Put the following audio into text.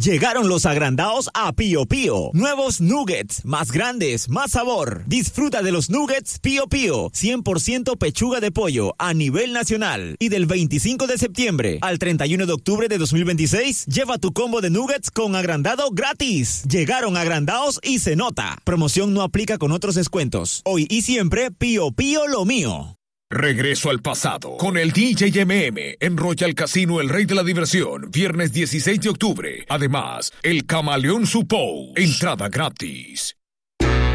Llegaron los agrandados a Pío Pío. Nuevos nuggets, más grandes, más sabor. Disfruta de los nuggets Pío Pío, 100% pechuga de pollo a nivel nacional. Y del 25 de septiembre al 31 de octubre de 2026, lleva tu combo de nuggets con agrandado gratis. Llegaron agrandados y se nota. Promoción no aplica con otros descuentos. Hoy y siempre, Pío Pío lo mío. Regreso al pasado con el DJ MM en Royal Casino El Rey de la Diversión, viernes 16 de octubre. Además, el Camaleón Supou, entrada gratis.